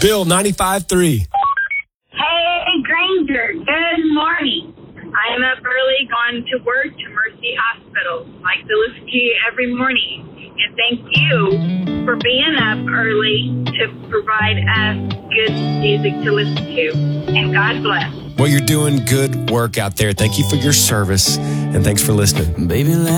Bill, 95.3. Hey, Granger. Good morning. I am up early going to work to Mercy Hospital. I like to listen to you every morning. And thank you for being up early to provide us good music to listen to. And God bless. Well, you're doing good work out there. Thank you for your service, and thanks for listening. Baby,